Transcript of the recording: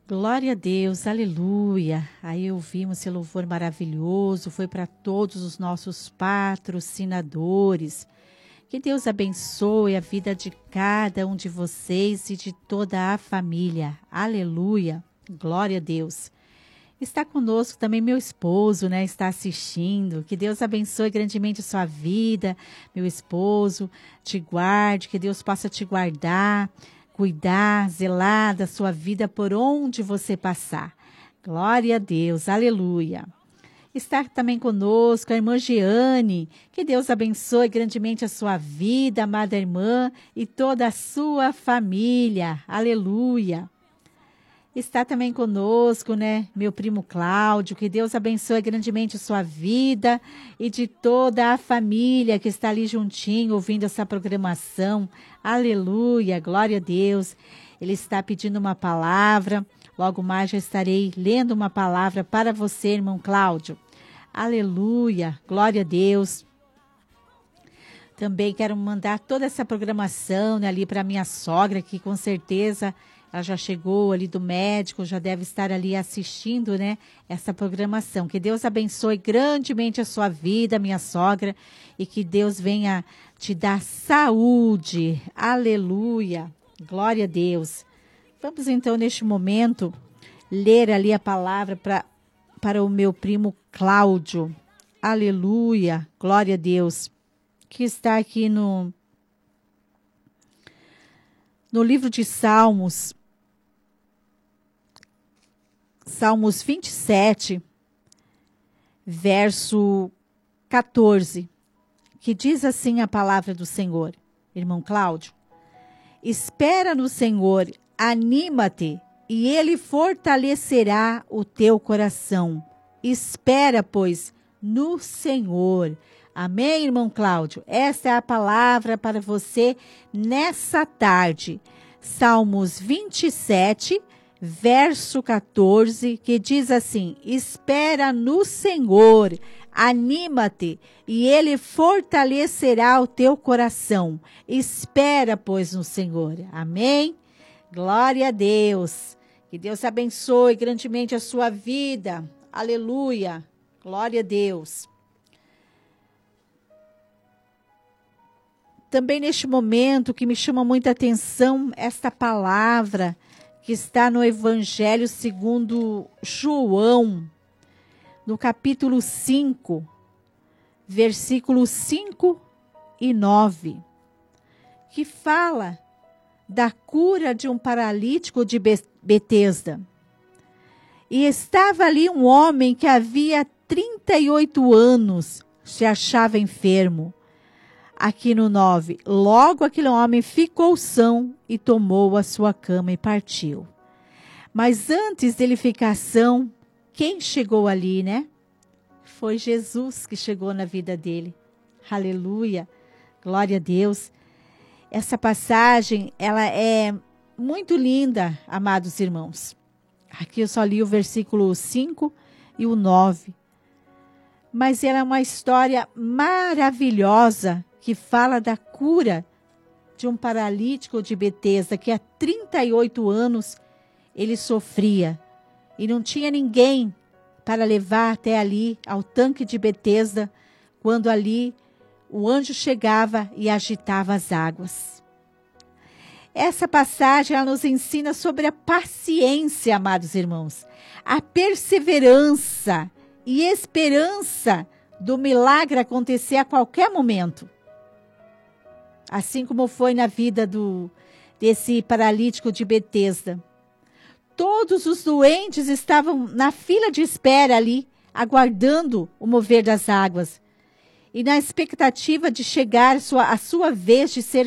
Glória a Deus, aleluia. Aí ouvimos esse louvor maravilhoso, foi para todos os nossos patrocinadores. Que Deus abençoe a vida de cada um de vocês e de toda a família. Aleluia, glória a Deus. Está conosco também meu esposo, né? Está assistindo. Que Deus abençoe grandemente a sua vida, meu esposo, te guarde, que Deus possa te guardar, cuidar, zelar da sua vida por onde você passar. Glória a Deus, aleluia. Está também conosco a irmã Jeane. Que Deus abençoe grandemente a sua vida, amada irmã, e toda a sua família. Aleluia. Está também conosco, né, meu primo Cláudio. Que Deus abençoe grandemente a sua vida e de toda a família que está ali juntinho ouvindo essa programação. Aleluia, glória a Deus. Ele está pedindo uma palavra. Logo mais já estarei lendo uma palavra para você, irmão Cláudio. Aleluia, glória a Deus. Também quero mandar toda essa programação, né, ali para minha sogra, que com certeza ela já chegou ali do médico, já deve estar ali assistindo, né, essa programação. Que Deus abençoe grandemente a sua vida, minha sogra, e que Deus venha te dar saúde. Aleluia, glória a Deus. Vamos então, neste momento, ler ali a palavra para o meu primo Cláudio. Aleluia, glória a Deus. Que está aqui no livro de Salmos, Salmos 27, verso 14, que diz assim a palavra do Senhor. Irmão Cláudio, espera no Senhor, anima-te, e Ele fortalecerá o teu coração. Espera, pois, no Senhor. Amém, irmão Cláudio? Esta é a palavra para você nessa tarde. Salmos 27, verso 14, que diz assim: espera no Senhor, anima-te, e Ele fortalecerá o teu coração. Espera, pois, no Senhor. Amém? Glória a Deus. Que Deus abençoe grandemente a sua vida. Aleluia. Glória a Deus. Também neste momento que me chama muita atenção esta palavra que está no Evangelho segundo João, no capítulo 5, versículos 5 e 9, que fala da cura de um paralítico de Betesda. E estava ali um homem que havia 38 anos, se achava enfermo. Aqui no 9, logo aquele homem ficou são e tomou a sua cama e partiu. Mas antes dele ficar são, quem chegou ali, né? Foi Jesus que chegou na vida dele. Aleluia, glória a Deus. Essa passagem, ela é muito linda, amados irmãos. Aqui eu só li o versículo 5 e o 9. Mas ela é uma história maravilhosa que fala da cura de um paralítico de Betesda, que há 38 anos ele sofria e não tinha ninguém para levar até ali ao tanque de Betesda, quando ali o anjo chegava e agitava as águas. Essa passagem ela nos ensina sobre a paciência, amados irmãos, a perseverança e esperança do milagre acontecer a qualquer momento. Assim como foi na vida desse paralítico de Betesda. Todos os doentes estavam na fila de espera ali, aguardando o mover das águas. E na expectativa de chegar a sua vez de ser